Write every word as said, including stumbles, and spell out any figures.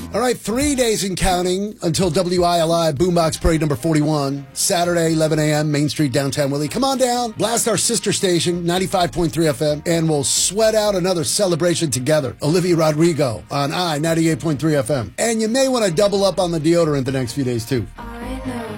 All right, three days and counting until W I L I Boombox Parade number forty-one. Saturday, eleven a.m., Main Street, downtown Willie. Come on down, blast our sister station, ninety-five point three F M, and we'll sweat out another celebration together. Olivia Rodrigo on I, ninety-eight point three F M. And you may want to double up on the deodorant the next few days, too.